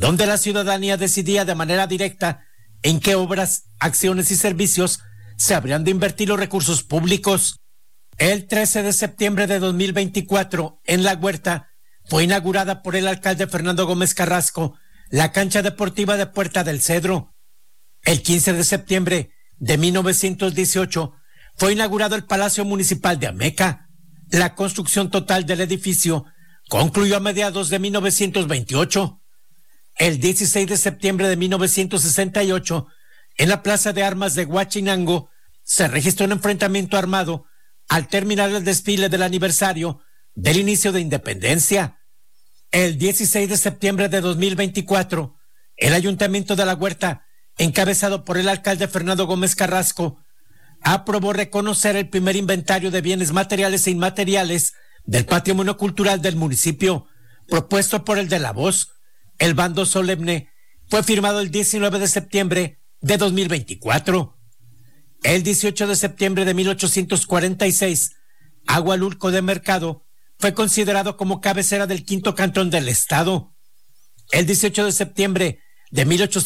donde la ciudadanía decidía de manera directa en qué obras, acciones y servicios se habrían de invertir los recursos públicos. El 13 de septiembre de 2024, en La Huerta, fue inaugurada por el alcalde Fernando Gómez Carrasco la cancha deportiva de Puerta del Cedro. El 15 de septiembre de 1918 fue inaugurado el Palacio Municipal de Ameca. La construcción total del edificio concluyó a mediados de 1928. El 16 de septiembre de 1968, en la Plaza de Armas de Huachinango, se registró un enfrentamiento armado al terminar el desfile del aniversario del inicio de independencia. El 16 de septiembre de 2024, el Ayuntamiento de La Huerta, encabezado por el alcalde Fernando Gómez Carrasco, aprobó reconocer el primer inventario de bienes materiales e inmateriales del patrimonio cultural del municipio, propuesto por el de La Voz. El bando solemne fue firmado el 19 de septiembre de 2024. El 18 de septiembre de 1846, Agualulco de Mercado fue considerado como cabecera del quinto cantón del estado. El 18 de septiembre de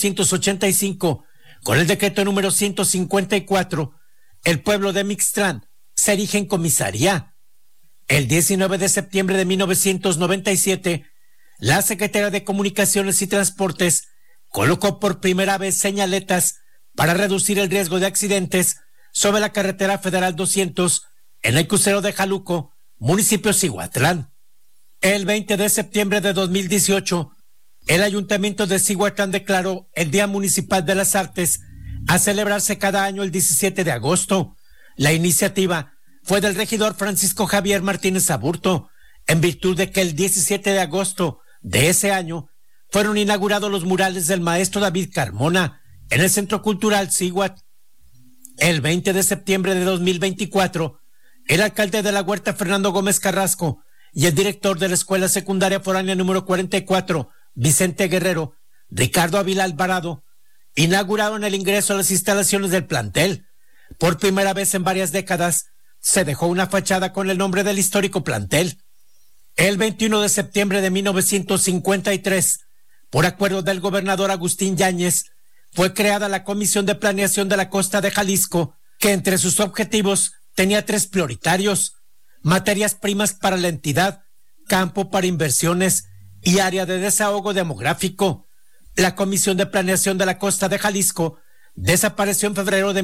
1885, con el decreto número 154, el pueblo de Mixtlán se erige en comisaría. El 19 de septiembre de 1997, la Secretaría de Comunicaciones y Transportes colocó por primera vez señaletas para reducir el riesgo de accidentes sobre la carretera federal 200 en el crucero de Jaluco, municipio Cihuatlán. El 20 de septiembre de 2018, el Ayuntamiento de Cihuatlán declaró el Día Municipal de las Artes a celebrarse cada año el 17 de agosto. La iniciativa fue del regidor Francisco Javier Martínez Aburto, en virtud de que el 17 de agosto de ese año fueron inaugurados los murales del maestro David Carmona en el Centro Cultural Cihuat. El 20 de septiembre de 2024, el alcalde de La Huerta, Fernando Gómez Carrasco, y el director de la Escuela Secundaria Foránea número 44, Vicente Guerrero, Ricardo Ávila Alvarado, inauguraron el ingreso a las instalaciones del plantel. Por primera vez en varias décadas, se dejó una fachada con el nombre del histórico plantel. El 21 de septiembre de 1953, por acuerdo del gobernador Agustín Yáñez, fue creada la Comisión de Planeación de la Costa de Jalisco, que entre sus objetivos tenía 3 prioritarios: materias primas para la entidad, campo para inversiones y área de desahogo demográfico. La Comisión de Planeación de la Costa de Jalisco desapareció en febrero de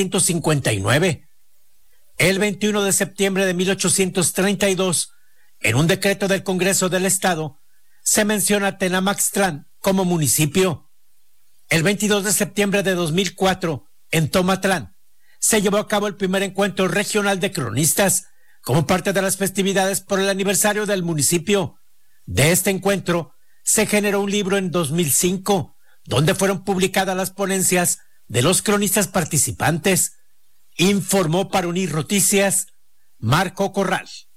1959. El 21 de septiembre de 1832, en un decreto del Congreso del Estado, se menciona a Tenamaxtlán como municipio. El 22 de septiembre de 2004, en Tomatlán, se llevó a cabo el primer encuentro regional de cronistas como parte de las festividades por el aniversario del municipio. De este encuentro se generó un libro en 2005, donde fueron publicadas las ponencias de los cronistas participantes. Informó para Unir Noticias Marco Corral.